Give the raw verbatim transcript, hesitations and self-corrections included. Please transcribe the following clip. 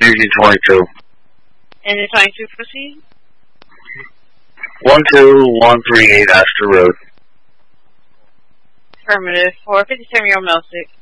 Energy twenty-two. Energy twenty-two, proceed. one two one three eight Astor Road. Affirmative. For fifty-seven-year-old male,